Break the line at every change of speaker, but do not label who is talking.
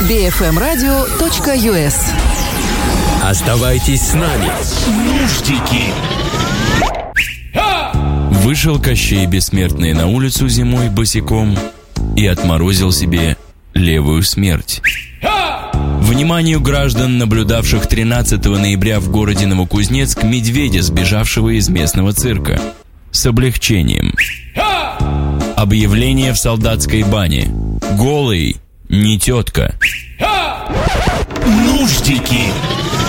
bfmradio.us.
Оставайтесь с нами. Нуждики.
Вышел Кощей Бессмертный на улицу зимой босиком и отморозил себе левую смерть. Вниманию граждан, наблюдавших 13 ноября в городе Новокузнецк медведя, сбежавшего из местного цирка. С облегчением. Объявление в солдатской бане. Голый, не тетка.
Нуждики.